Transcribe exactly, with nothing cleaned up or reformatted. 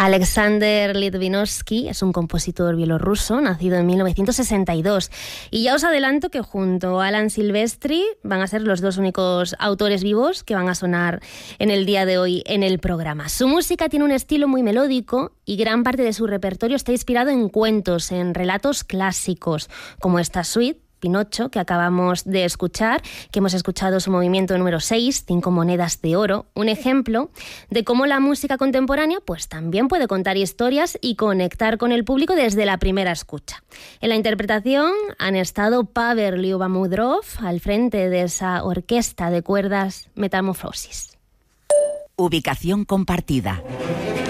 Alexander Litvinovsky es un compositor bielorruso nacido en mil novecientos sesenta y dos. Y ya os adelanto que junto a Alan Silvestri van a ser los dos únicos autores vivos que van a sonar en el día de hoy en el programa. Su música tiene un estilo muy melódico y gran parte de su repertorio está inspirado en cuentos, en relatos clásicos, como esta suite, Pinocho, que acabamos de escuchar, que hemos escuchado su movimiento número seis, Cinco monedas de oro, un ejemplo de cómo la música contemporánea pues también puede contar historias y conectar con el público desde la primera escucha. En la interpretación han estado Pavel Lyubomudrov al frente de esa orquesta de cuerdas Metamorfosis. Ubicación compartida.